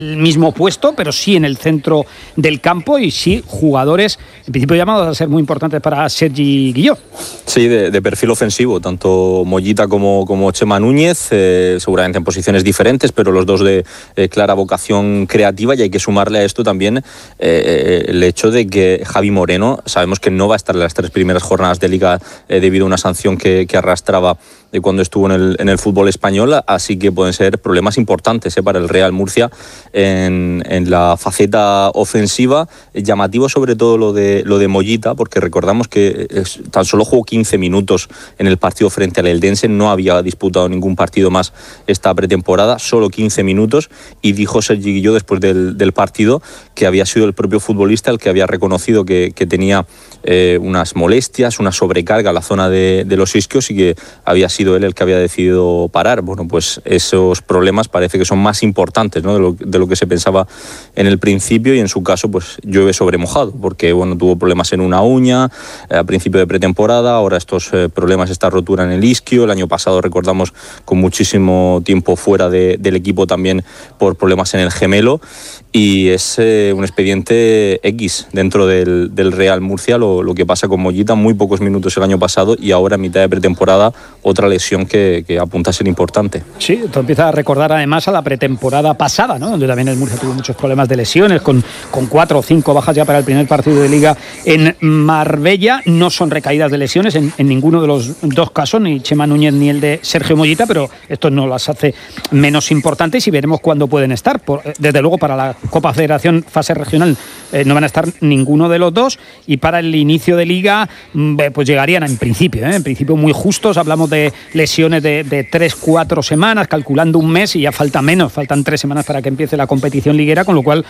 el mismo puesto, pero sí en el centro del campo y sí jugadores, en principio llamados a ser muy importantes para Sergi Guillot. Sí, de perfil ofensivo, tanto Mollita como Chema Núñez, seguramente en posiciones diferentes, pero los dos de clara vocación creativa, y hay que sumarle a esto también el hecho de que Javi Moreno, sabemos que no va a estar en las 3 primeras jornadas de Liga debido a una sanción que arrastraba de cuando estuvo en el fútbol español, así que pueden ser problemas importantes para el Real Murcia en la faceta ofensiva. Llamativo sobre todo lo de Mollita, porque recordamos que tan solo jugó 15 minutos en el partido frente al Eldense, no había disputado ningún partido más esta pretemporada, solo 15 minutos, y dijo Sergi Guillot después del partido que había sido el propio futbolista el que había reconocido que tenía unas molestias, una sobrecarga en la zona de los isquios y que había sido él el que había decidido parar. Bueno, pues esos problemas parece que son más importantes, ¿no?, de lo que se pensaba en el principio, y en su caso pues llueve sobre mojado, porque bueno, tuvo problemas en una uña a principio de pretemporada, ahora estos problemas, esta rotura en el isquio, el año pasado recordamos con muchísimo tiempo fuera del equipo también por problemas en el gemelo, y es un expediente X dentro del Real Murcia lo que pasa con Mollita, muy pocos minutos el año pasado y ahora en mitad de pretemporada otra lesión que apunta a ser importante. Sí, esto empieza a recordar además a la pretemporada pasada, ¿no?, donde también el Murcia tuvo muchos problemas de lesiones, con 4 o 5 bajas ya para el primer partido de Liga en Marbella. No son recaídas de lesiones en ninguno de los dos casos, ni Chema Núñez ni el de Sergio Mollita, pero esto no las hace menos importantes y veremos cuándo pueden estar. Desde luego para la Copa Federación fase regional no van a estar ninguno de los dos, y para el inicio de Liga pues llegarían en principio muy justos. Hablamos de lesiones de 3-4 semanas, calculando un mes, y ya faltan 3 semanas para que empiece la competición liguera, con lo cual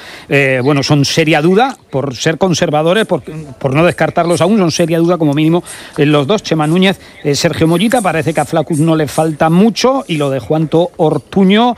son seria duda, por ser conservadores, por no descartarlos aún, son seria duda como mínimo los dos, Chema Núñez, Sergio Mollita. Parece que a Flaccus no le falta mucho, y lo de Juanto Ortuño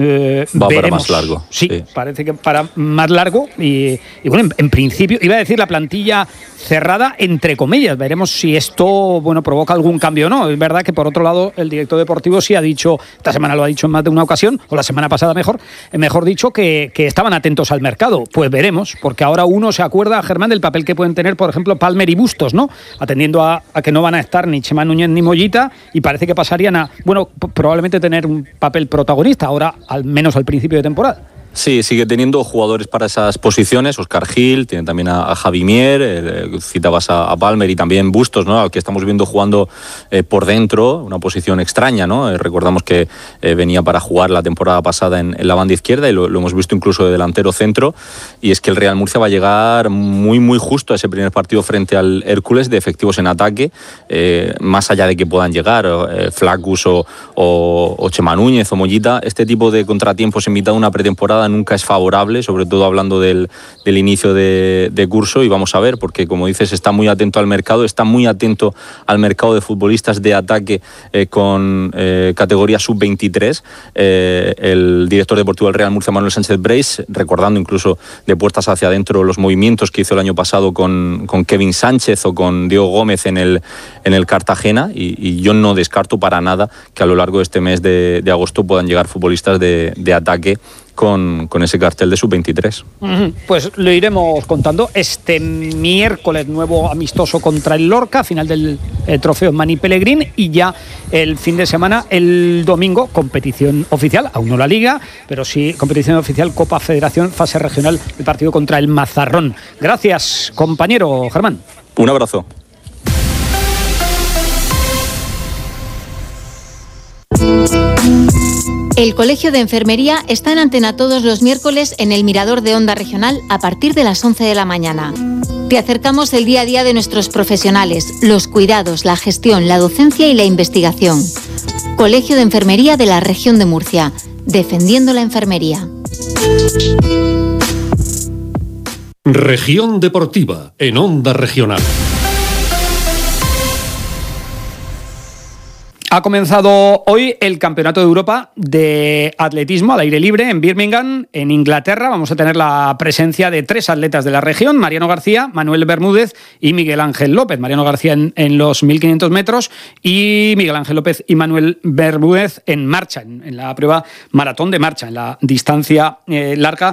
va para más largo. Sí, parece que para más largo, y bueno, en principio iba a decir la plantilla cerrada entre comillas. Veremos si esto provoca algún cambio o no. Es verdad que por otro lado el director deportivo sí ha dicho, esta semana lo ha dicho en más de una ocasión, o la semana pasada mejor dicho, que estaban atentos al mercado. Pues veremos, porque ahora uno se acuerda, Germán, del papel que pueden tener, por ejemplo, Palmer y Bustos, ¿no?, atendiendo a que no van a estar ni Chema Núñez ni Mollita, y parece que pasarían a probablemente tener un papel protagonista ahora, al menos al principio de temporada. Sí, sigue teniendo jugadores para esas posiciones. Oscar Gil, tiene también a Javi Mier, citabas a Palmer y también Bustos, ¿no?, al que estamos viendo jugando por dentro, una posición extraña, ¿no? Recordamos que venía para jugar la temporada pasada en la banda izquierda, y lo hemos visto incluso de delantero centro, y es que el Real Murcia va a llegar muy muy justo a ese primer partido frente al Hércules de efectivos en ataque, más allá de que puedan llegar Flaccus o Chema Núñez o Mollita. Este tipo de contratiempos en mitad de una pretemporada nunca es favorable, sobre todo hablando del inicio de curso, y vamos a ver, porque como dices, está muy atento al mercado de futbolistas de ataque con categoría sub-23. El director deportivo del Real Murcia, Manuel Sánchez Breis, recordando incluso de puertas hacia adentro los movimientos que hizo el año pasado con Kevin Sánchez o con Diego Gómez en el Cartagena, y yo no descarto para nada que a lo largo de este mes de agosto puedan llegar futbolistas de ataque con ese cartel de sub-23. Pues lo iremos contando. Este miércoles nuevo amistoso contra el Lorca, final del trofeo Mani Pellegrín, y ya el fin de semana, el domingo, competición oficial, aún no la Liga, pero sí competición oficial, Copa Federación, fase regional, el partido contra el Mazarrón. Gracias, compañero Germán. Un abrazo. El Colegio de Enfermería está en antena todos los miércoles en el Mirador de Onda Regional a partir de las 11 de la mañana. Te acercamos el día a día de nuestros profesionales, los cuidados, la gestión, la docencia y la investigación. Colegio de Enfermería de la Región de Murcia, defendiendo la enfermería. Región Deportiva en Onda Regional. Ha comenzado hoy el Campeonato de Europa de Atletismo al aire libre en Birmingham, en Inglaterra. Vamos a tener la presencia de 3 atletas de la región, Mariano García, Manuel Bermúdez y Miguel Ángel López. Mariano García en los 1.500 metros y Miguel Ángel López y Manuel Bermúdez en marcha, en la prueba maratón de marcha, en la distancia larga